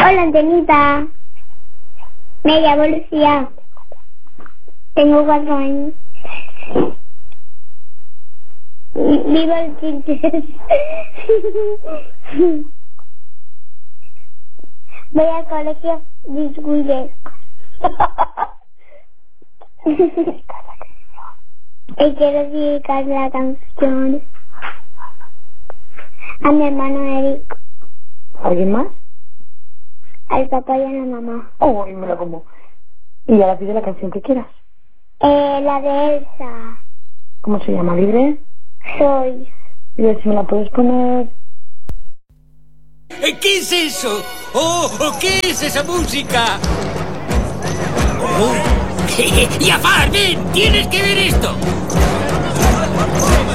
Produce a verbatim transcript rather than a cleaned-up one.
Hola, Antenita. Me llamo Lucía. Tengo cuatro años. Vivo en Chinches. Voy al colegio Disguiles. Y quiero dedicar la canción a mi hermano Eric. ¿Alguien más? Al papá y a la mamá. Oh, y me la como. Y ahora pide la canción que quieras. Eh, la de Elsa. ¿Cómo se llama? ¿Libre? Soy. Y a ver si me la puedes poner. ¿Qué es eso? ¡Oh! ¿Qué es esa música? ¡Oh! ¡Jafar, ven! ¡Tienes que ver esto!